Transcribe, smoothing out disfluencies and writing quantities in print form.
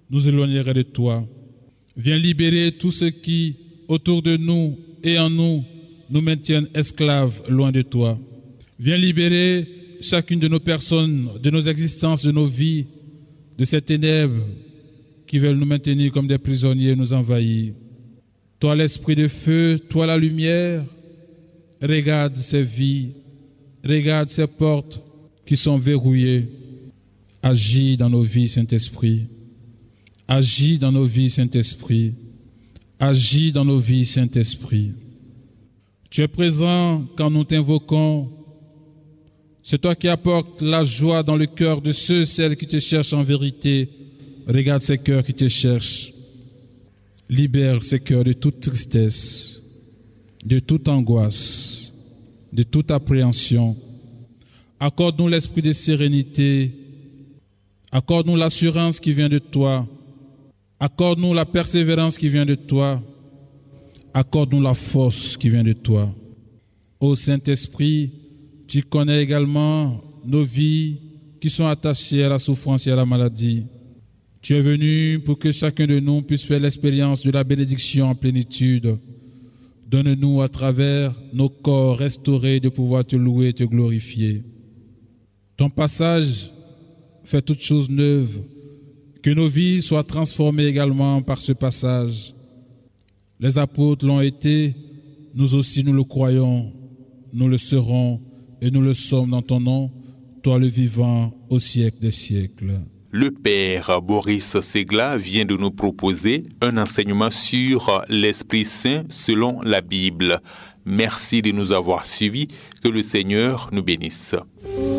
nous éloignerait de toi. Viens libérer tous ceux qui, autour de nous et en nous, nous maintiennent esclaves loin de toi. Viens libérer chacune de nos personnes, de nos existences, de nos vies, de ces ténèbres qui veulent nous maintenir comme des prisonniers, nous envahir. Toi l'esprit de feu, toi la lumière, regarde ces vies, regarde ces portes qui sont verrouillées. Agis dans nos vies, Saint-Esprit. Agis dans nos vies, Saint-Esprit. Agis dans nos vies, Saint-Esprit. Tu es présent quand nous t'invoquons. C'est toi qui apportes la joie dans le cœur de ceux et celles qui te cherchent en vérité. Regarde ces cœurs qui te cherchent. Libère ces cœurs de toute tristesse, de toute angoisse, de toute appréhension. Accorde-nous l'esprit de sérénité. Accorde-nous l'assurance qui vient de toi. Accorde-nous la persévérance qui vient de toi. Accorde-nous la force qui vient de toi. Ô Saint-Esprit, tu connais également nos vies qui sont attachées à la souffrance et à la maladie. Tu es venu pour que chacun de nous puisse faire l'expérience de la bénédiction en plénitude. Donne-nous à travers nos corps restaurés de pouvoir te louer et te glorifier. Ton passage fait toutes choses neuves. Que nos vies soient transformées également par ce passage. Les apôtres l'ont été, nous aussi nous le croyons, nous le serons et nous le sommes dans ton nom, toi le vivant au siècle des siècles. Le Père Boris Segla vient de nous proposer un enseignement sur l'Esprit Saint selon la Bible. Merci de nous avoir suivis. Que le Seigneur nous bénisse.